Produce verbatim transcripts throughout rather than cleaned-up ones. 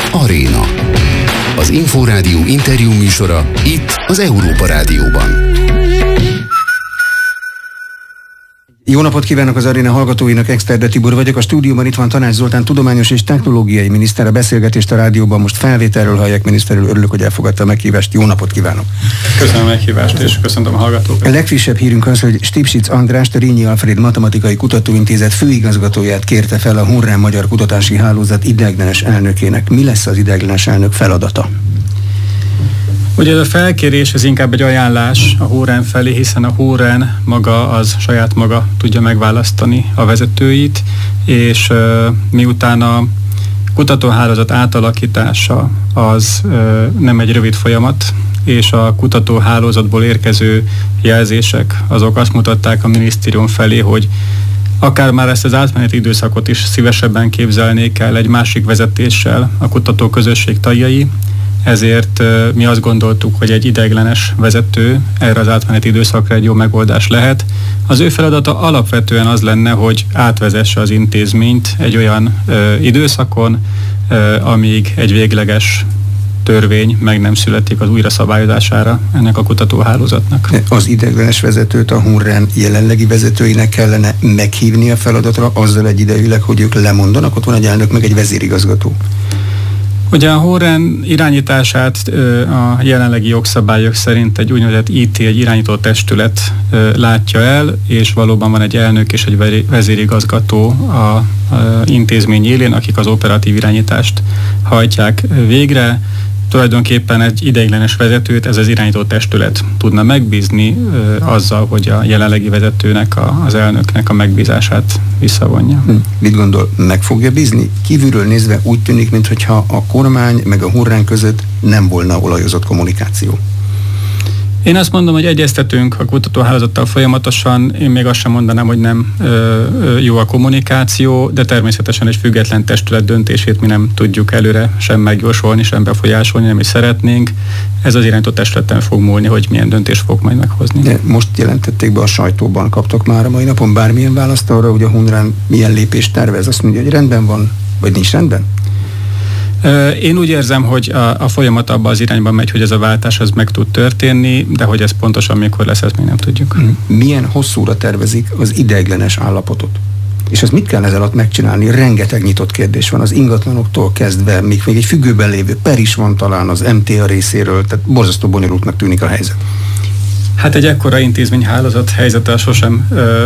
Aréna. Az Inforádió interjú műsora itt az Európa Rádióban. Jó napot kívánok az Aréna hallgatóinak, Exterde Tibor vagyok. A stúdióban itt van Tanács Zoltán, tudományos és technológiai miniszter. A beszélgetést a rádióban most felvételről hallják. Miniszter úr, örülök, hogy elfogadta a meghívást. Jó napot kívánok! Köszönöm a meghívást, és köszöntöm a hallgatókat. A legfrissebb hírünk az, hogy Stipsic Andrást, a Rényi Alfred Matematikai Kutatóintézet főigazgatóját kérte fel a Hunrán Magyar Kutatási Hálózat ideiglenes elnökének. Mi lesz az ideiglenes elnök feladata? Ugye ez a felkérés, ez inkább egy ajánlás a Hunrán felé, hiszen a Hunrán maga az saját maga tudja megválasztani a vezetőit, és uh, miután a kutatóhálózat átalakítása az uh, nem egy rövid folyamat, és a kutatóhálózatból érkező jelzések azok azt mutatták a minisztérium felé, hogy akár már ezt az átmeneti időszakot is szívesebben képzelnék el egy másik vezetéssel a kutatóközösség tagjai, ezért mi azt gondoltuk, hogy egy ideiglenes vezető erre az átmeneti időszakra egy jó megoldás lehet. Az ő feladata alapvetően az lenne, hogy átvezesse az intézményt egy olyan ö, időszakon, ö, amíg egy végleges törvény meg nem születik az újra szabályozására ennek a kutatóhálózatnak. Az ideiglenes vezetőt a Hunrán jelenlegi vezetőinek kellene meghívni a feladatra, azzal egyidejűleg, hogy ők lemondanak, ott van egy elnök, meg egy vezérigazgató. Ugye a Hunrán irányítását a jelenlegi jogszabályok szerint egy úgynevezett í té, egy irányító testület látja el, és valóban van egy elnök és egy vezérigazgató a intézmény élén, akik az operatív irányítást hajtják végre. Tulajdonképpen egy ideiglenes vezetőt ez az irányító testület tudna megbízni ö, azzal, hogy a jelenlegi vezetőnek, a, az elnöknek a megbízását visszavonja. Hm. Mit gondol, meg fogja bízni? Kívülről nézve úgy tűnik, mintha a kormány meg a Hunrán között nem volna olajozott kommunikáció. Én azt mondom, hogy egyeztetünk a kutatóhálózattal folyamatosan, én még azt sem mondanám, hogy nem ö, ö, jó a kommunikáció, de természetesen egy független testület döntését mi nem tudjuk előre sem megjósolni, sem befolyásolni, nem is szeretnénk. Ez az irányító testületen fog múlni, hogy milyen döntést fog majd meghozni. De most jelentették be a sajtóban, kaptak már a mai napon bármilyen választ arra, hogy a Hunrán milyen lépést tervez? Azt mondja, hogy rendben van, vagy nincs rendben? Én úgy érzem, hogy a, a folyamat abban az irányban megy, hogy ez a váltás az meg tud történni, de hogy ez pontosan mikor lesz, ezt még nem tudjuk. Milyen hosszúra tervezik az ideiglenes állapotot? És ezt mit kell ezzel alatt megcsinálni? Rengeteg nyitott kérdés van az ingatlanoktól kezdve, még, még egy függőben lévő per is van talán az em té á részéről, tehát borzasztó bonyolultnak tűnik a helyzet. Hát egy ekkora intézményhálózat helyzete sosem ö,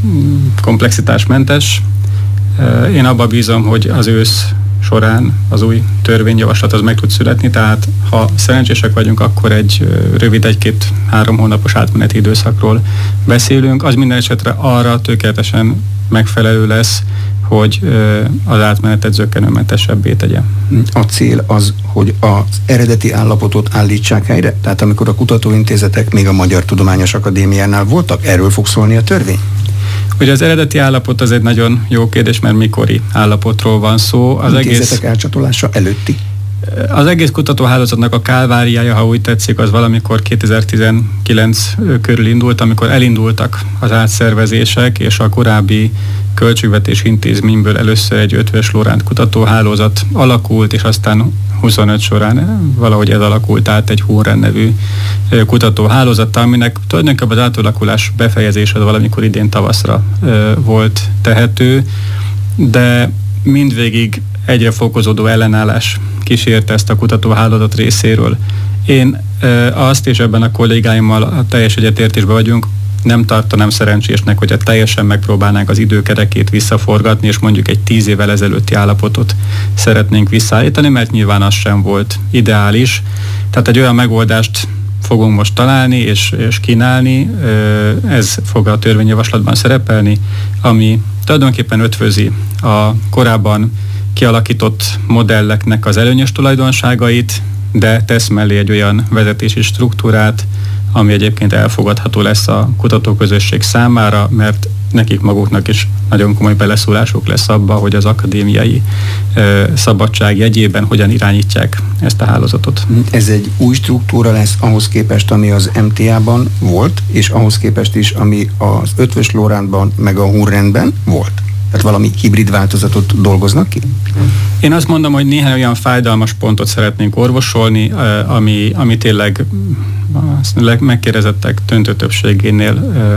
komplexitásmentes. Ö, én abba bízom, hogy az ősz során az új törvényjavaslat az meg tud születni, tehát ha szerencsések vagyunk, akkor egy rövid egy-két-három hónapos átmeneti időszakról beszélünk. Az minden esetre arra tökéletesen megfelelő lesz, hogy az átmenetet zökkenőmentesebbé tegye. A cél az, hogy az eredeti állapotot állítsák helyre? Tehát amikor a kutatóintézetek még a Magyar Tudományos Akadémiánál voltak, erről fog szólni a törvény? Ugye az eredeti állapot az egy nagyon jó kérdés, mert mikori állapotról van szó. Az intézetek egész elcsatolása előtti? Az egész kutatóhálózatnak a kálváriája, ha úgy tetszik, az valamikor kétezer-tizenkilenc körül indult, amikor elindultak az átszervezések, és a korábbi költségvetés intézményből először egy ötvös Loránd kutatóhálózat alakult, és aztán huszonöt során valahogy ez alakult át egy Hunrán nevű kutatóhálózattal, aminek tulajdonképpen az átalakulás befejezése az valamikor idén tavaszra volt tehető, de mindvégig egyre fokozódó ellenállás kísérte ezt a kutatóhálózat részéről. Én azt, és ebben a kollégáimmal a teljes egyetértésben vagyunk, nem tartanám szerencsésnek, hogyha teljesen megpróbálnánk az időkerekét visszaforgatni, és mondjuk egy tíz évvel ezelőtti állapotot szeretnénk visszaállítani, mert nyilván az sem volt ideális. Tehát egy olyan megoldást fogunk most találni és, és kínálni, ez fog a törvényjavaslatban szerepelni, ami tulajdonképpen ötvözi a korábban kialakított modelleknek az előnyös tulajdonságait, de tesz mellé egy olyan vezetési struktúrát, ami egyébként elfogadható lesz a kutatóközösség számára, mert nekik maguknak is nagyon komoly beleszólásuk lesz abba, hogy az akadémiai ö, szabadság jegyében hogyan irányítják ezt a hálózatot. Ez egy új struktúra lesz ahhoz képest, ami az em té á-ban volt, és ahhoz képest is, ami az Ötvös Lorándban meg a Hunránban volt? Tehát valami hibrid változatot dolgoznak ki? Én azt mondom, hogy néhány olyan fájdalmas pontot szeretnénk orvosolni, ami, ami tényleg megkérdezettek döntő többségénél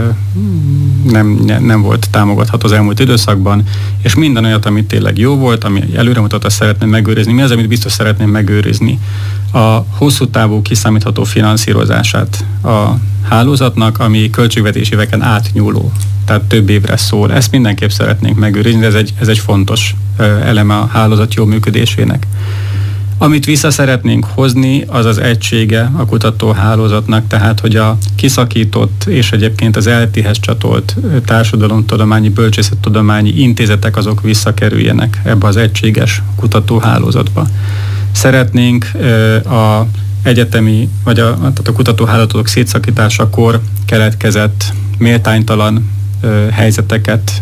nem, nem volt támogatható az elmúlt időszakban, és minden olyat, ami tényleg jó volt, ami előremutat, azt szeretném megőrizni. Mi az, amit biztos szeretném megőrizni? A hosszú távú kiszámítható finanszírozását a hálózatnak, ami költségvetési éveken átnyúló, tehát több évre szól. Ezt mindenképp szeretnénk megőrizni, de ez egy, ez egy fontos eleme a hálózat jó működésének. Amit vissza szeretnénk hozni, az az egysége a kutatóhálózatnak, tehát hogy a kiszakított és egyébként az el té-hez csatolt társadalomtudományi, bölcsészettudományi intézetek azok visszakerüljenek ebbe az egységes kutatóhálózatba. Szeretnénk a egyetemi, vagy a, tehát a kutatóhálózatok szétszakításakor keletkezett méltánytalan helyzeteket,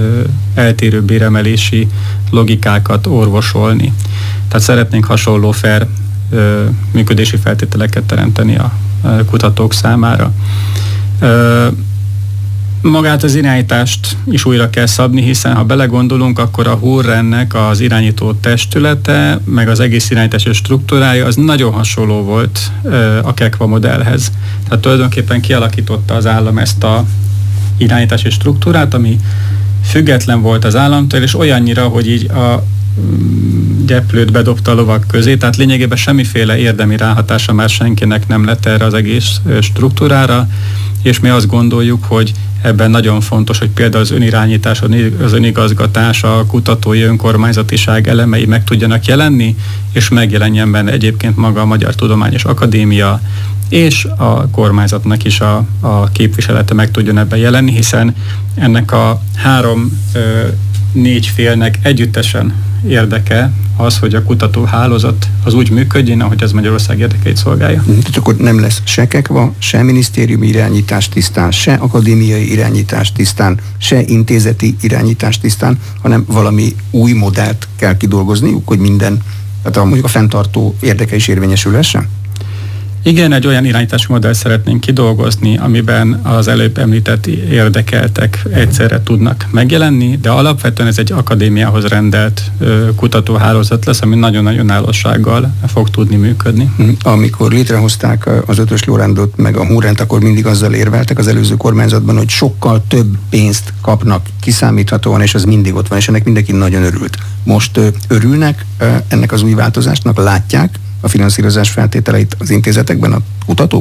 eltérő béremelési logikákat orvosolni. Tehát szeretnénk hasonló fair ö, működési feltételeket teremteni a, a kutatók számára. Ö, magát az irányítást is újra kell szabni, hiszen ha belegondolunk, akkor a Hurrennek az irányító testülete, meg az egész irányítási struktúrája az nagyon hasonló volt ö, a Kekva modellhez. Tehát tulajdonképpen kialakította az állam ezt a irányítási struktúrát, ami független volt az államtól, és olyannyira, hogy így a gyeplőt bedobta a lovak közé, tehát lényegében semmiféle érdemi ráhatása már senkinek nem lett erre az egész struktúrára, és mi azt gondoljuk, hogy ebben nagyon fontos, hogy például az önirányítás, az önigazgatás, a kutatói önkormányzatiság elemei meg tudjanak jelenni, és megjelenjen benne egyébként maga a Magyar Tudományos Akadémia, és a kormányzatnak is a, a képviselete meg tudjon ebben jelenni, hiszen ennek a három, ö, négy félnek együttesen érdeke az, hogy a kutatóhálózat az úgy működjön, ahogy az Magyarország érdekeit szolgálja. Tehát akkor nem lesz se Kekva, se minisztériumi irányítás tisztán, se akadémiai irányítás tisztán, se intézeti irányítás tisztán, hanem valami új modellt kell kidolgozniuk, hogy minden, tehát a, mondjuk a fenntartó érdeke is érvényesülhessen? Igen, egy olyan irányítási modellt szeretnénk kidolgozni, amiben az előbb említett érdekeltek egyszerre tudnak megjelenni, de alapvetően ez egy akadémiához rendelt ö, kutatóhálózat lesz, ami nagyon-nagyon állósággal fog tudni működni. Amikor létrehozták az Ötös Lorándot meg a Hurrent, akkor mindig azzal érveltek az előző kormányzatban, hogy sokkal több pénzt kapnak kiszámíthatóan, és az mindig ott van, és ennek mindenki nagyon örült. Most ö, örülnek ö, ennek az új változásnak, látják a finanszírozás feltételeit az intézetekben a kutatók?